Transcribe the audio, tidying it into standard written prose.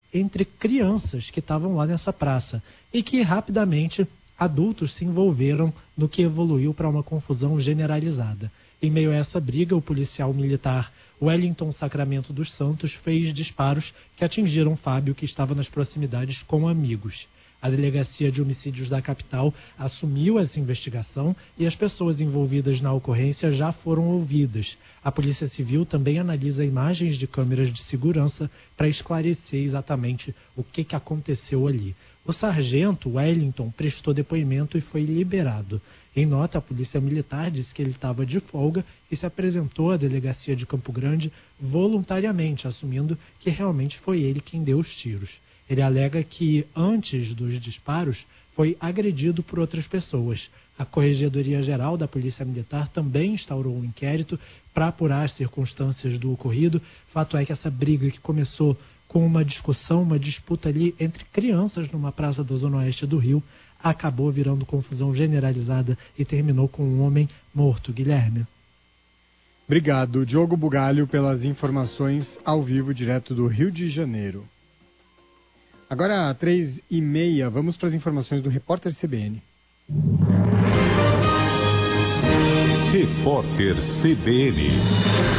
entre crianças que estavam lá nessa praça e que rapidamente adultos se envolveram no que evoluiu para uma confusão generalizada. Em meio a essa briga, o policial militar Wellington Sacramento dos Santos fez disparos que atingiram Fábio, que estava nas proximidades com amigos. A Delegacia de Homicídios da capital assumiu essa investigação e as pessoas envolvidas na ocorrência já foram ouvidas. A Polícia Civil também analisa imagens de câmeras de segurança para esclarecer exatamente o que aconteceu ali. O sargento Wellington prestou depoimento e foi liberado. Em nota, a Polícia Militar disse que ele estava de folga e se apresentou à Delegacia de Campo Grande voluntariamente, assumindo que realmente foi ele quem deu os tiros. Ele alega que, antes dos disparos, foi agredido por outras pessoas. A Corregedoria Geral da Polícia Militar também instaurou um inquérito para apurar as circunstâncias do ocorrido. Fato é que essa briga, que começou com uma discussão, uma disputa ali entre crianças numa praça da Zona Oeste do Rio, acabou virando confusão generalizada e terminou com um homem morto. Guilherme. Obrigado, Diogo Bugalho, pelas informações ao vivo, direto do Rio de Janeiro. Agora, 3h30, vamos para as informações do repórter CBN. Repórter CBN.